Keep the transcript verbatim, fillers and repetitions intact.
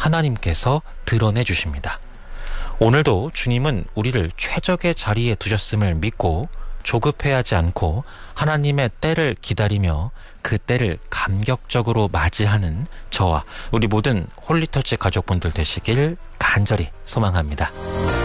하나님께서 드러내 주십니다. 오늘도 주님은 우리를 최적의 자리에 두셨음을 믿고 조급해하지 않고 하나님의 때를 기다리며 그 때를 감격적으로 맞이하는 저와 우리 모든 홀리터치 가족분들 되시길 간절히 소망합니다.